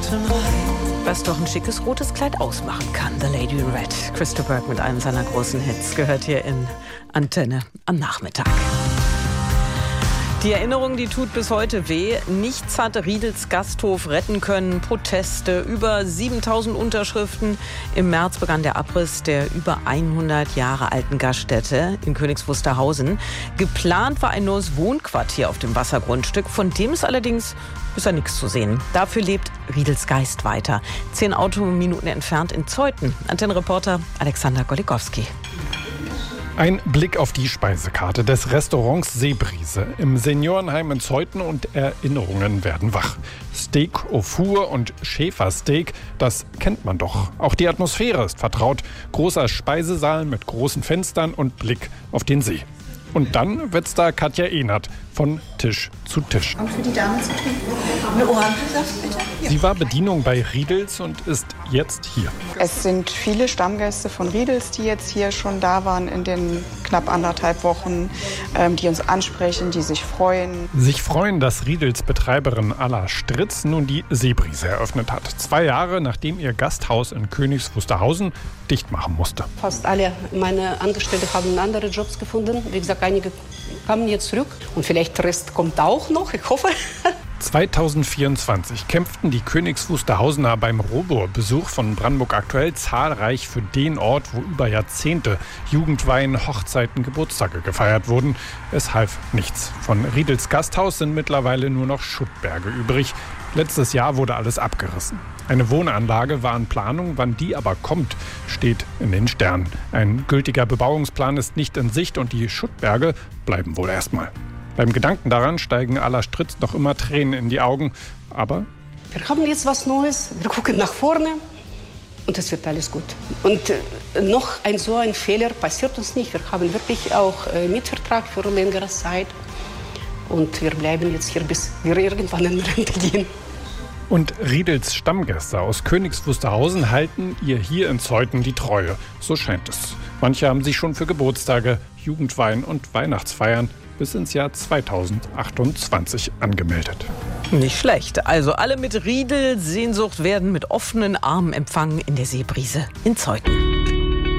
Was doch ein schickes rotes Kleid ausmachen kann. The Lady in Red. Crystal Burke mit einem seiner großen Hits gehört hier in Antenne am Nachmittag. Die Erinnerung, die tut bis heute weh. Nichts hat Riedels Gasthof retten können. Proteste, über 7000 Unterschriften. Im März begann der Abriss der über 100 Jahre alten Gaststätte in Königs Wusterhausen. Geplant war ein neues Wohnquartier auf dem Wassergrundstück. Von dem ist allerdings bisher nichts zu sehen. Dafür lebt Riedels Geist weiter. 10 Autominuten entfernt in Zeuthen. Antennenreporter Alexander Golikowski. Ein Blick auf die Speisekarte des Restaurants Seebrise im Seniorenheim in Zeuthen und Erinnerungen werden wach. Steak au four und Schäfersteak, das kennt man doch. Auch die Atmosphäre ist vertraut. Großer Speisesaal mit großen Fenstern und Blick auf den See. Und dann wird's da Katja Ehnert von Tisch zu Tisch. Und für die Dame zu trinken? Eine Orangensaft, bitte? Ja. Sie war Bedienung bei Riedels und ist jetzt hier. Es sind viele Stammgäste von Riedels, die jetzt hier schon da waren in den knapp 1,5 Wochen, die uns ansprechen, die sich freuen. Sich freuen, dass Riedels Betreiberin Alla Stritz nun die Seebrise eröffnet hat. 2 Jahre, nachdem ihr Gasthaus in Königs Wusterhausen dicht machen musste. Fast alle meine Angestellten haben andere Jobs gefunden. Wie gesagt, einige kamen jetzt zurück und vielleicht der Rest kommt auch noch, ich hoffe. 2024 kämpften die Königs Wusterhausener beim Robur-Besuch von Brandenburg Aktuell zahlreich für den Ort, wo über Jahrzehnte Jugendweihen, Hochzeiten, Geburtstage gefeiert wurden. Es half nichts. Von Riedels Gasthaus sind mittlerweile nur noch Schuttberge übrig. Letztes Jahr wurde alles abgerissen. Eine Wohnanlage war in Planung, wann die aber kommt, steht in den Sternen. Ein gültiger Bebauungsplan ist nicht in Sicht und die Schuttberge bleiben wohl erstmal. Beim Gedanken daran steigen Alla Stritz noch immer Tränen in die Augen, aber wir haben jetzt was Neues, wir gucken nach vorne und es wird alles gut. Und noch so ein Fehler passiert uns nicht. Wir haben wirklich auch Mietvertrag für längere Zeit und wir bleiben jetzt hier, bis wir irgendwann in Rente gehen. Und Riedels Stammgäste aus Königs Wusterhausen halten ihr hier in Zeuthen die Treue. So scheint es. Manche haben sich schon für Geburtstage, Jugendweihen und Weihnachtsfeiern bis ins Jahr 2028 angemeldet. Nicht schlecht. Also alle mit Riedel-Sehnsucht werden mit offenen Armen empfangen in der Seebrise in Zeuthen.